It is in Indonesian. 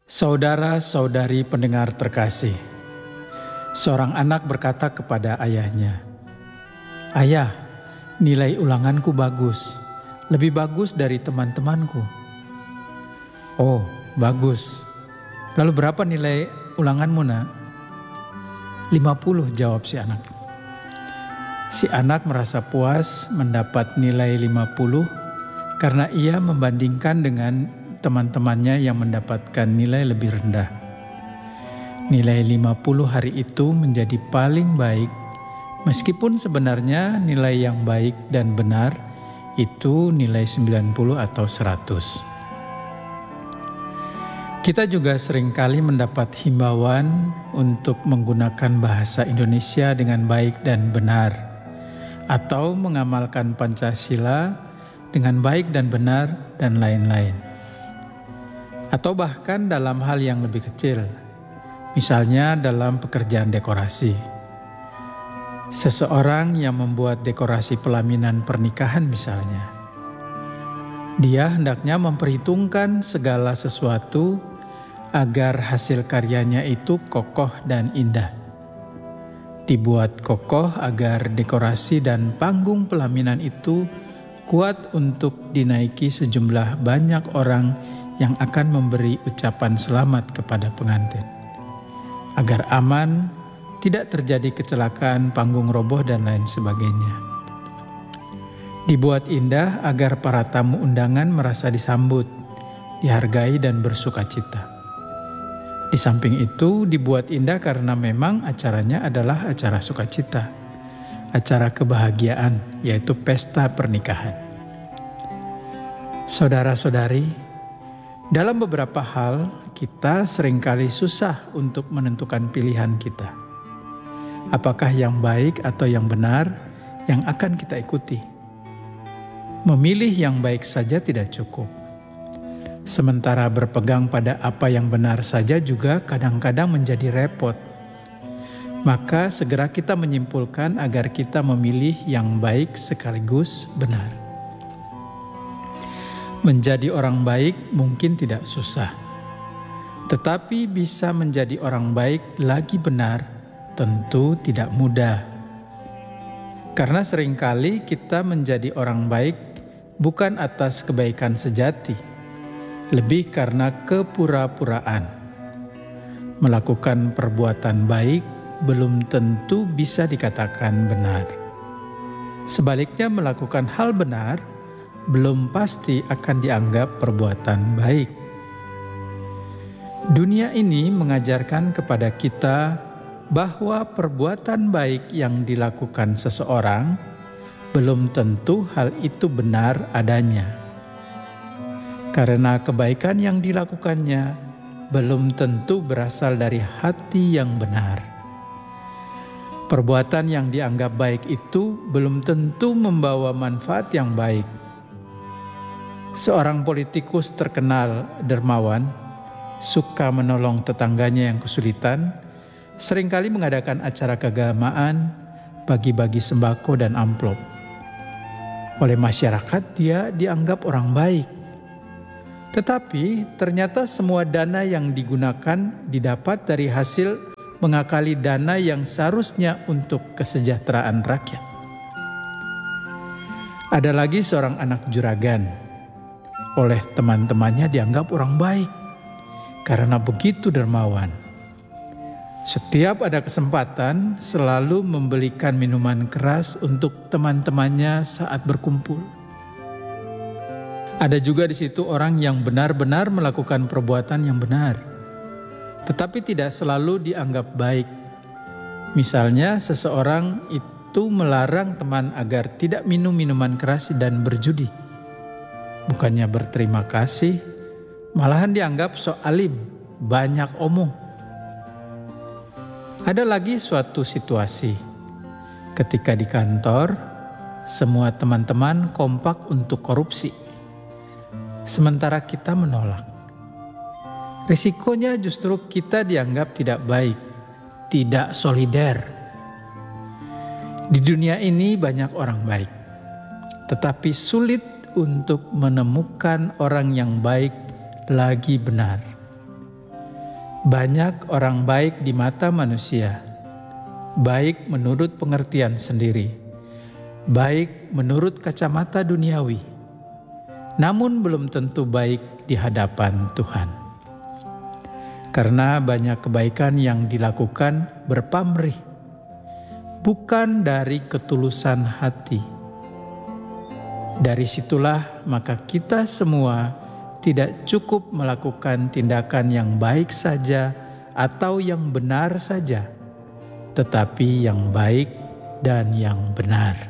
Saudara-saudari pendengar terkasih, seorang anak berkata kepada ayahnya, "Ayah, nilai ulanganku bagus, lebih bagus dari teman-temanku." "Oh, bagus. Lalu berapa nilai ulanganmu, nak?" 50, jawab si anak. Si anak merasa puas mendapat nilai 50 karena ia membandingkan dengan teman-temannya yang mendapatkan nilai lebih rendah. Nilai 50 hari itu menjadi paling baik, meskipun sebenarnya nilai yang baik dan benar itu nilai 90 atau 100. Kita juga seringkali mendapat himbauan untuk menggunakan bahasa Indonesia dengan baik dan benar, atau mengamalkan Pancasila dengan baik dan benar, dan lain-lain. Atau bahkan dalam hal yang lebih kecil, misalnya dalam pekerjaan dekorasi. Seseorang yang membuat dekorasi pelaminan pernikahan misalnya, dia hendaknya memperhitungkan segala sesuatu agar hasil karyanya itu kokoh dan indah. Dibuat kokoh agar dekorasi dan panggung pelaminan itu kuat untuk dinaiki sejumlah banyak orang yang akan memberi ucapan selamat kepada pengantin. Agar aman, tidak terjadi kecelakaan, panggung roboh, dan lain sebagainya. Dibuat indah agar para tamu undangan merasa disambut, dihargai, dan bersukacita. Di samping itu dibuat indah karena memang acaranya adalah acara sukacita, acara kebahagiaan, yaitu pesta pernikahan. Saudara-saudari, dalam beberapa hal kita seringkali susah untuk menentukan pilihan kita. Apakah yang baik atau yang benar yang akan kita ikuti? Memilih yang baik saja tidak cukup. Sementara berpegang pada apa yang benar saja juga kadang-kadang menjadi repot. Maka segera kita menyimpulkan agar kita memilih yang baik sekaligus benar. Menjadi orang baik mungkin tidak susah, tetapi bisa menjadi orang baik lagi benar tentu tidak mudah. Karena seringkali kita menjadi orang baik bukan atas kebaikan sejati, lebih karena kepura-puraan. Melakukan perbuatan baik belum tentu bisa dikatakan benar. Sebaliknya, melakukan hal benar belum pasti akan dianggap perbuatan baik. Dunia ini mengajarkan kepada kita bahwa perbuatan baik yang dilakukan seseorang belum tentu hal itu benar adanya. Karena kebaikan yang dilakukannya belum tentu berasal dari hati yang benar. Perbuatan yang dianggap baik itu belum tentu membawa manfaat yang baik. Seorang politikus terkenal dermawan, suka menolong tetangganya yang kesulitan, seringkali mengadakan acara keagamaan, bagi-bagi sembako dan amplop. Oleh masyarakat dia dianggap orang baik. Tetapi ternyata semua dana yang digunakan didapat dari hasil mengakali dana yang seharusnya untuk kesejahteraan rakyat. Ada lagi seorang anak juragan. Oleh teman-temannya dianggap orang baik karena begitu dermawan. Setiap ada kesempatan selalu membelikan minuman keras untuk teman-temannya saat berkumpul. Ada juga di situ orang yang benar-benar melakukan perbuatan yang benar, tetapi tidak selalu dianggap baik. Misalnya seseorang itu melarang teman agar tidak minum minuman keras dan berjudi. Bukannya berterima kasih, malahan dianggap sok alim, banyak omong. Ada lagi suatu situasi, ketika di kantor, semua teman-teman kompak untuk korupsi, sementara kita menolak. Risikonya justru kita dianggap tidak baik, tidak solider. Di dunia ini banyak orang baik, tetapi sulit untuk menemukan orang yang baik lagi benar. Banyak orang baik di mata manusia, baik menurut pengertian sendiri, baik menurut kacamata duniawi, namun belum tentu baik di hadapan Tuhan. Karena banyak kebaikan yang dilakukan berpamrih, bukan dari ketulusan hati. Dari situlah maka kita semua tidak cukup melakukan tindakan yang baik saja atau yang benar saja, tetapi yang baik dan yang benar.